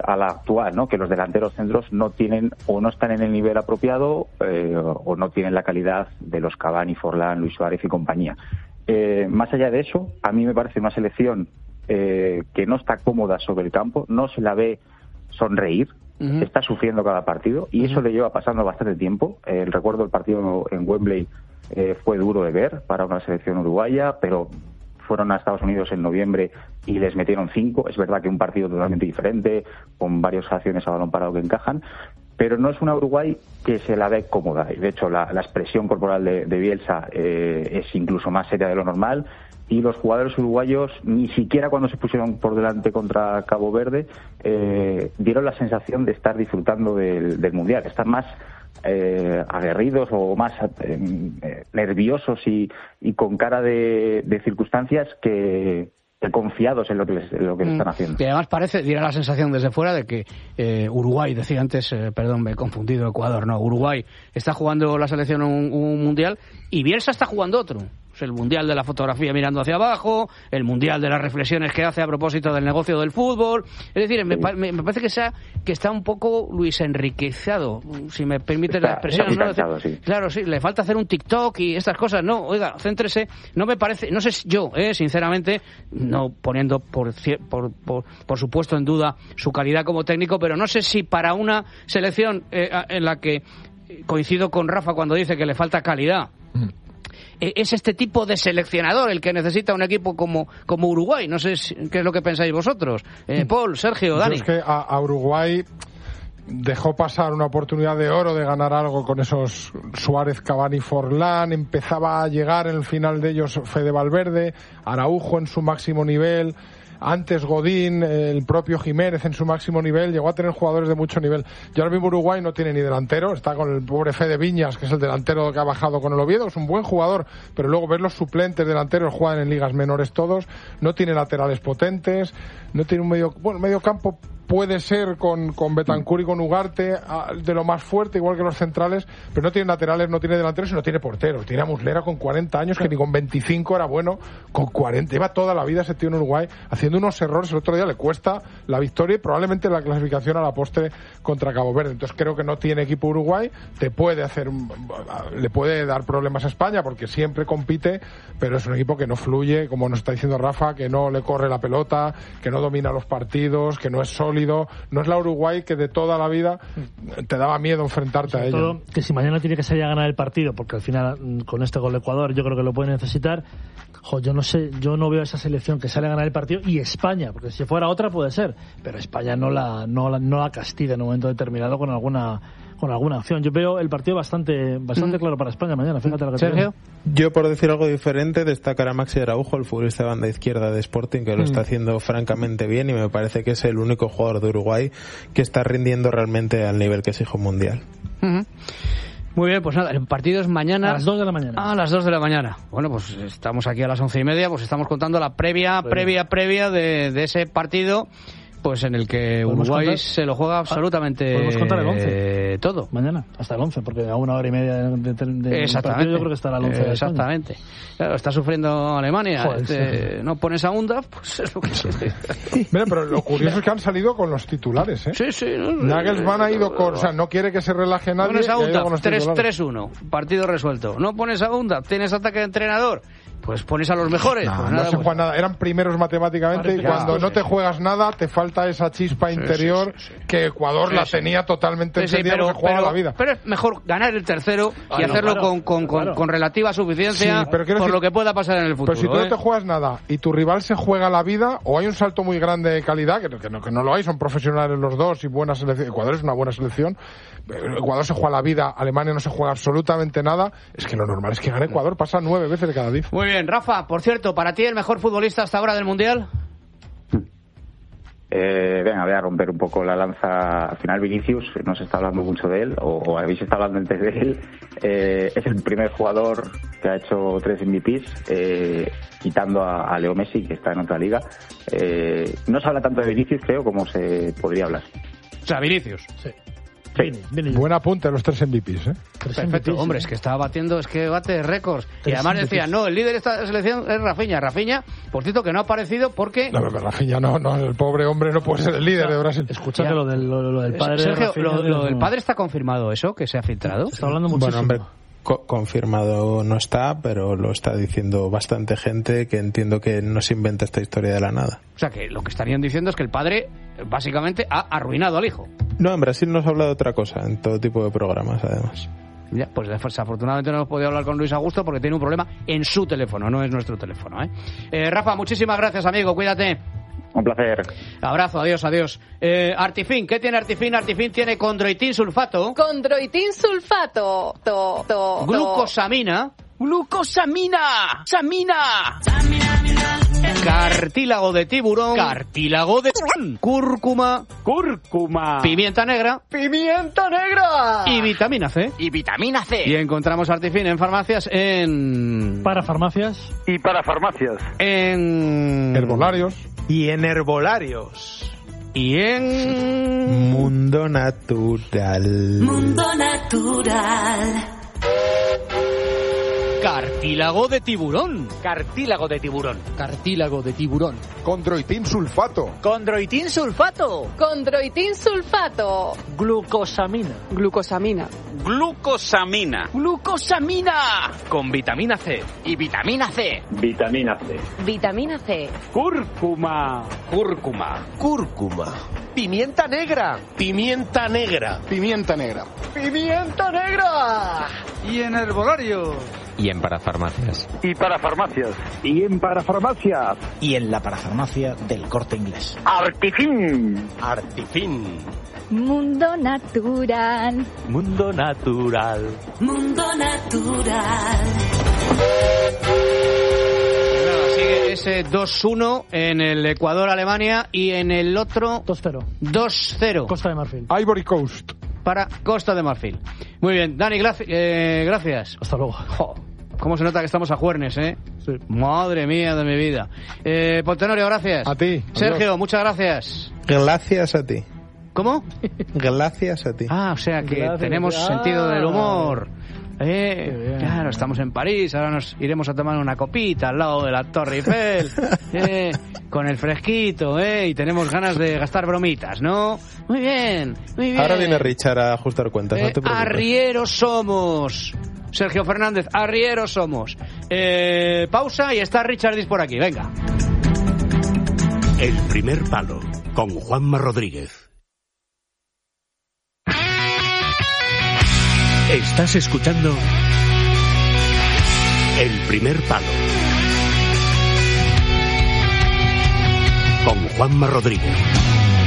a la actual, ¿no? Que los delanteros centros no tienen o no están en el nivel apropiado o no tienen la calidad de los Cavani, Forlán, Luis Suárez y compañía. Más allá de eso, a mí me parece una selección que no está cómoda sobre el campo, no se la ve sonreír, está sufriendo cada partido y eso le lleva pasando bastante tiempo. Recuerdo el partido en Wembley fue duro de ver para una selección uruguaya, pero fueron a Estados Unidos en noviembre y les metieron 5. Es verdad que un partido totalmente diferente, con varias acciones a balón parado que encajan, pero no es una Uruguay que se la ve cómoda. Y de hecho la expresión corporal de Bielsa es incluso más seria de lo normal, y los jugadores uruguayos ni siquiera cuando se pusieron por delante contra Cabo Verde dieron la sensación de estar disfrutando del Mundial. Están más aguerridos o más nerviosos y con cara de circunstancias que confiados en lo que le están haciendo. Y además diera la sensación desde fuera de que Uruguay, decía antes, perdón, me he confundido, Ecuador, no, Uruguay está jugando la selección un mundial y Bielsa está jugando otro. El mundial de la fotografía mirando hacia abajo, el mundial de las reflexiones que hace a propósito del negocio del fútbol. Es decir, me parece que está un poco Luis enriquecido, si me permite la expresión, ¿no? Cansado, sí. Claro, sí, le falta hacer un TikTok y estas cosas. No, oiga, céntrese. No me parece, no sé si yo, sinceramente, no poniendo por supuesto en duda su calidad como técnico, pero no sé si para una selección en la que coincido con Rafa cuando dice que le falta calidad, es este tipo de seleccionador el que necesita un equipo como Uruguay. No sé qué es lo que pensáis vosotros. Paul, Sergio, Dani. Yo es que a Uruguay dejó pasar una oportunidad de oro de ganar algo con esos Suárez, Cavani, Forlán. Empezaba a llegar en el final de ellos Fede Valverde, Araujo en su máximo nivel. Antes Godín, el propio Jiménez en su máximo nivel, llegó a tener jugadores de mucho nivel. Y ahora mismo Uruguay no tiene ni delantero, está con el pobre Fede Viñas, que es el delantero que ha bajado con el Oviedo, es un buen jugador, pero luego ver los suplentes delanteros juegan en ligas menores todos, no tiene laterales potentes, no tiene un medio campo puede ser con Betancur y con Ugarte de lo más fuerte, igual que los centrales, pero no tiene laterales, no tiene delanteros y no tiene porteros. Tiene a Muslera con 40 años, que ni con 25 era bueno, con 40. Lleva toda la vida ese tío en Uruguay haciendo unos errores. El otro día le cuesta la victoria y probablemente la clasificación a la postre contra Cabo Verde. Entonces creo que no tiene equipo Uruguay, le puede dar problemas a España porque siempre compite, pero es un equipo que no fluye, como nos está diciendo Rafa, que no le corre la pelota, que no domina los partidos, que no es sólido. No es la Uruguay que de toda la vida te daba miedo enfrentarte a ella. Todo que si mañana tiene que salir a ganar el partido, porque al final con este gol de Ecuador yo creo que lo puede necesitar. Yo no sé, yo no veo esa selección que sale a ganar el partido, y España, porque si fuera otra puede ser, pero España no la castiga en un momento determinado con alguna acción. Yo veo el partido bastante claro para España mañana. Fíjate lo que Sergio. Yo, por decir algo diferente, destacar a Maxi Araujo, el futbolista de banda izquierda de Sporting, que lo está haciendo francamente bien, y me parece que es el único jugador de Uruguay que está rindiendo realmente al nivel que exige un mundial. Muy bien, pues nada, el partido es mañana. A las 2 de la mañana. A las 2 de la mañana. Bueno, pues estamos aquí a las 11:30, pues estamos contando la previa de ese partido, pues en el que Uruguay se lo juega absolutamente podemos contar el 11 todo. Mañana, hasta el 11, porque a 1 hora y media de partido yo creo que estará el 11 de exactamente. Claro, está sufriendo Alemania. Joder, no pones a Unda, pues es lo que Mira, pero lo curioso es que han salido con los titulares, ¿eh? Sí. Nagelsmann ha ido con... O sea, no quiere que se relaje nadie. Pones a Unda, 3-1, partido resuelto. No pones a Unda, tienes ataque de entrenador, pues pones a los mejores. No se juega nada. Eran primeros matemáticamente, y cuando no te juegas nada, te falta esa chispa interior que Ecuador la tenía totalmente encendida, porque jugaba la vida. Pero es mejor ganar el tercero y hacerlo con relativa suficiencia, por lo que pueda pasar en el futuro. Pero si tú no te juegas nada y tu rival se juega la vida, o hay un salto muy grande de calidad, que no lo hay, son profesionales los dos y buena selección. Ecuador es una buena selección. Ecuador se juega la vida, Alemania no se juega absolutamente nada. Es que lo normal es que gane Ecuador, pasa 9 veces de cada 10. Muy bien, Rafa, por cierto, ¿para ti el mejor futbolista hasta ahora del Mundial? Venga, voy a romper un poco la lanza. Al final Vinicius, no se está hablando mucho de él, o habéis estado hablando antes de él. Es el primer jugador que ha hecho 3 MVPs, quitando a Leo Messi, que está en otra liga. No se habla tanto de Vinicius, creo, como se podría hablar. O sea, Vinicius. Sí. Buen apunte los 3 MVPs, ¿eh? Perfecto, hombre, es que está batiendo, es que bate récords. Y además decía, no, el líder de esta selección es Rafinha. Rafinha, por cierto, que no ha aparecido porque... No, pero Rafinha no, el pobre hombre no puede ser el líder de Brasil. Escucha que lo del padre Sergio, de Rafinha, lo del padre está confirmado eso, que se ha filtrado. Está hablando muchísimo. Bueno, hombre, confirmado no está, pero lo está diciendo bastante gente que entiendo que no se inventa esta historia de la nada. O sea, que lo que estarían diciendo es que el padre básicamente ha arruinado al hijo. No, en Brasil nos habla de otra cosa, en todo tipo de programas, además. Ya, pues desafortunadamente no hemos podido hablar con Luis Augusto porque tiene un problema en su teléfono, no es nuestro teléfono, ¿eh? Rafa, muchísimas gracias, amigo, cuídate. Un placer. Abrazo, adiós. Artifin, ¿qué tiene Artifin? Artifin tiene condroitin sulfato. Condroitin sulfato. Glucosamina. Samina. Cartílago de tiburón. Cartílago de cúrcuma. Pimienta negra. Y vitamina C. Y encontramos Artifin en farmacias Para farmacias. en Herbolarios. Y en herbolarios. y en Mundo Natural. cartílago de tiburón. Condroitin sulfato. Condroitin sulfato. Glucosamina. Glucosamina. Con vitamina C. Y vitamina C. Vitamina C. Cúrcuma. Pimienta negra. Y en herbolario. Y en parafarmacias. Y en parafarmacias. Y en la parafarmacia del Corte Inglés. Artifin. Mundo natural. Sigue ese 2-1 en el Ecuador-Alemania y en el otro 2-0. 2-0 Costa de Marfil. Ivory Coast. para Costa de Marfil. Muy bien, Dani, gracias. Hasta luego. Jo, cómo se nota que estamos a juernes, ¿eh? Sí. Madre mía de mi vida. Poltenorio, gracias. A ti. Sergio, Adiós. muchas gracias. Gracias a ti. ¿Cómo? Gracias a ti. Ah, o sea que Gracias. tenemos sentido del humor. Claro, estamos en París, ahora nos iremos a tomar una copita al lado de la Torre Eiffel, con el fresquito, y tenemos ganas de gastar bromitas, ¿no? Muy bien, muy bien. Ahora viene Richard a ajustar cuentas, no te preocupes. Arrieros somos. Sergio Fernández, arrieros somos. Pausa y está Richardis por aquí, venga. El primer palo, con Juanma Rodríguez. Estás escuchando El primer palo con Juanma Rodríguez.